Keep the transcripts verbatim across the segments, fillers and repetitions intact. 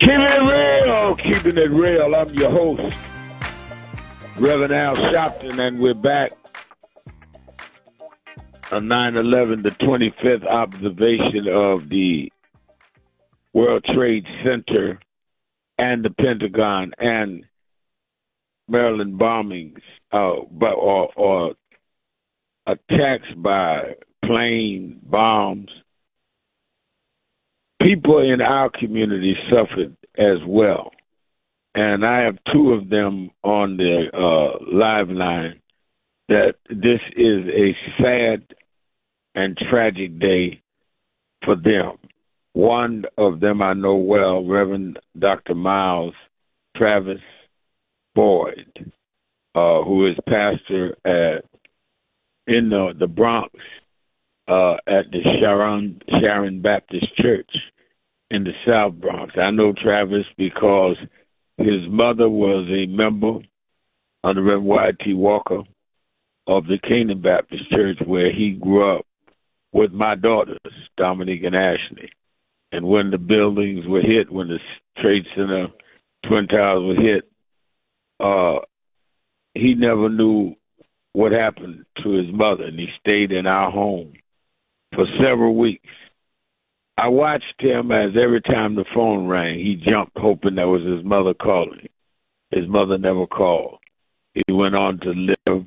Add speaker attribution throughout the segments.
Speaker 1: Keeping it real, keeping it real. I'm your host, Reverend Al Sharpton, and we're back on nine eleven, the twenty-fifth observation of the World Trade Center and the Pentagon and Maryland bombings, uh, but, or, or attacks by plane bombs. People in our community suffered as well. And I have two of them on the uh, live line that this is a sad and tragic day for them. One of them I know well, Reverend Doctor Miles Travis Boyd, uh, who is pastor at, in the, the Bronx uh, at the Sharon, Sharon Baptist Church in the South Bronx. I know Travis because his mother was a member of the Reverend Y T Walker of the Canaan Baptist Church, where he grew up with my daughters, Dominique and Ashley. And when the buildings were hit, when the Trade Center Twin Towers were hit, uh, he never knew what happened to his mother, and he stayed in our home for several weeks. I watched him as every time the phone rang, he jumped hoping that was his mother calling. His mother never called. He went on to live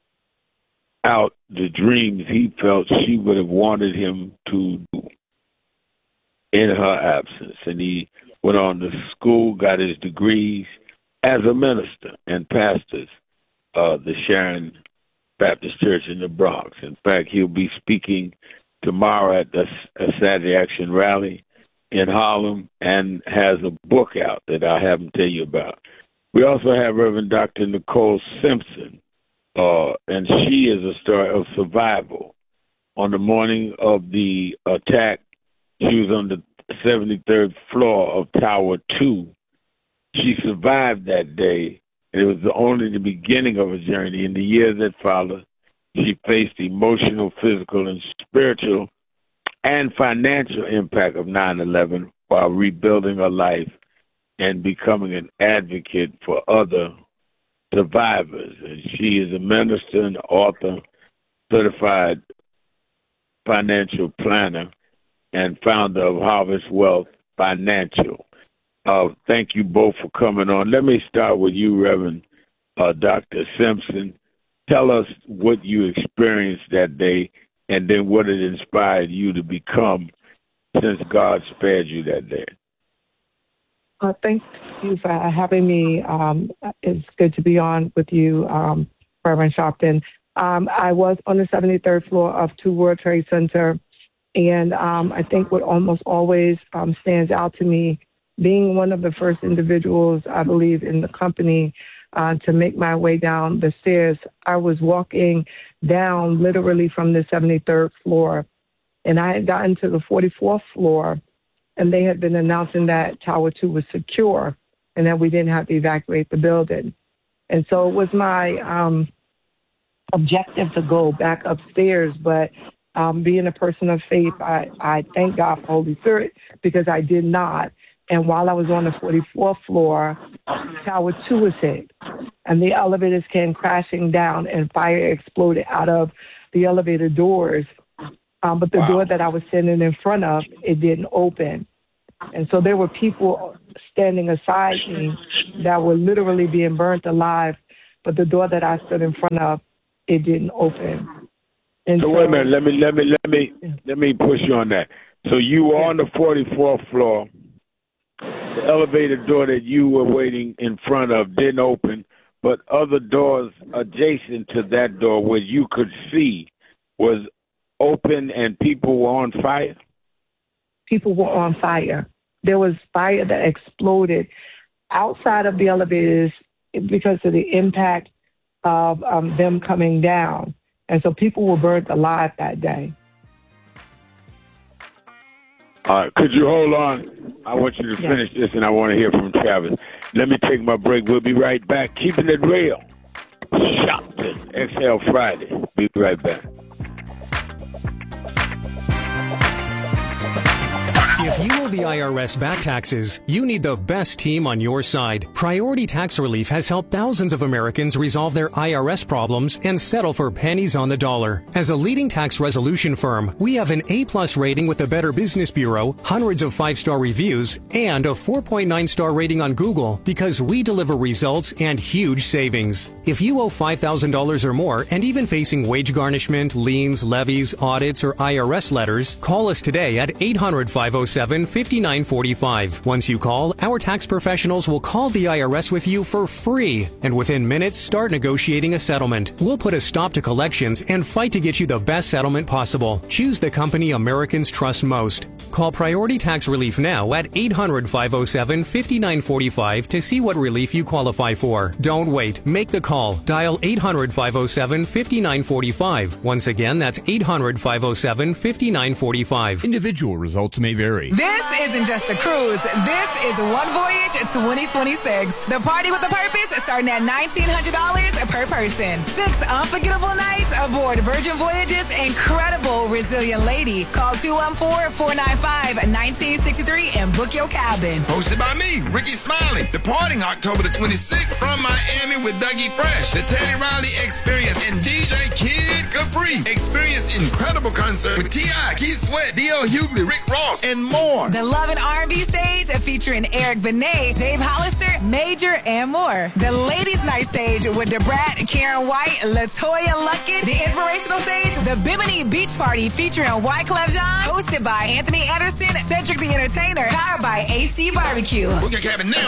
Speaker 1: out the dreams he felt she would have wanted him to do in her absence. And he went on to school, got his degrees as a minister and pastors uh, the Sharon Baptist Church in the Bronx. In fact, he'll be speaking tomorrow at the a Saturday Action Rally in Harlem and has a book out that I'll have him tell you about. We also have Reverend Doctor Nicole Simpson, uh, and she is a story of survival. On the morning of the attack, she was on the seventy-third floor of Tower two. She survived that day, and it was only the beginning of a journey. In the years that followed, she faced the emotional, physical, and spiritual and financial impact of nine eleven while rebuilding her life and becoming an advocate for other survivors. And she is a minister and author, certified financial planner, and founder of Harvest Wealth Financial. Uh, thank you both for coming on. Let me start with you, Reverend uh, Doctor Simpson. Tell us what you experienced that day and then what it inspired you to become since God spared you that day.
Speaker 2: Uh, thank you for having me. Um, it's good to be on with you, um, Reverend Sharpton. Um, I was on the seventy-third floor of two World Trade Center, and um, I think what almost always um, stands out to me, being one of the first individuals, I believe, in the company uh, to make my way down the stairs. I was walking down literally from the seventy-third floor, and I had gotten to the forty-fourth floor, and they had been announcing that Tower two was secure and that we didn't have to evacuate the building. And so it was my um, objective to go back upstairs, but um, being a person of faith, I, I thank God for Holy Spirit because I did not. And while I was on the forty-fourth floor, Tower two was hit, and the elevators came crashing down, and fire exploded out of the elevator doors. Um, but the wow. door that I was standing in front of, it didn't open. And so there were people standing aside me that were literally being burnt alive, but the door that I stood in front of, it didn't open. And
Speaker 1: so, so wait a minute, let me let me let me let me push you on that. So you were on the forty-fourth floor. The elevator door that you were waiting in front of didn't open, but other doors adjacent to that door where you could see was open and people were on fire?
Speaker 2: People were on fire. There was fire that exploded outside of the elevators because of the impact of um, them coming down. And so people were burned alive that day.
Speaker 1: All right, could you hold on? I want you to
Speaker 2: yes.
Speaker 1: finish this, and I want to hear from Travis. Let me take my break. We'll be right back. Keeping it real. Sharpton, Exhale Friday. Be right back.
Speaker 3: If you owe the I R S back taxes, you need the best team on your side. Priority Tax Relief has helped thousands of Americans resolve their I R S problems and settle for pennies on the dollar. As a leading tax resolution firm, we have an A-plus rating with the Better Business Bureau, hundreds of five-star reviews, and a four point nine star rating on Google because we deliver results and huge savings. If you owe five thousand dollars or more and even facing wage garnishment, liens, levies, audits, or I R S letters, call us today at eight hundred, five oh seven, five nine four five. Once you call, our tax professionals will call the I R S with you for free, and within minutes start negotiating a settlement. We'll put a stop to collections and fight to get you the best settlement possible. Choose the company Americans trust most. Call Priority Tax Relief now at eight hundred, five oh seven, five nine four five to see what relief you qualify for. Don't wait. Make the call. Dial eight hundred, five oh seven, five nine four five. Once again, that's eight hundred, five oh seven, five nine four five.
Speaker 4: Individual results may vary.
Speaker 5: This isn't just a cruise. This is One Voyage twenty twenty-six. The party with a purpose starting at nineteen hundred dollars per person. Six unforgettable nights aboard Virgin Voyage's incredible Resilient Lady. Call two one four, four nine five, one nine six three and book your cabin.
Speaker 6: Hosted by me, Ricky Smiley. Departing October the twenty-sixth from Miami with Dougie Fresh. The Teddy Riley Experience and D J Kid Capri. Experience incredible concert with T I, Keith Sweat, D L Hughley, Rick Ross, and more.
Speaker 5: The Love and R and B stage featuring Eric Benet, Dave Hollister, Major, and more. The Ladies Night stage with DeBrat, Karen White, LaToya Luckett. The Inspirational stage, the Bimini Beach Party featuring Wyclef Jean, hosted by Anthony Anderson, Cedric the Entertainer, powered by A C Barbecue.
Speaker 6: Book your cabin now.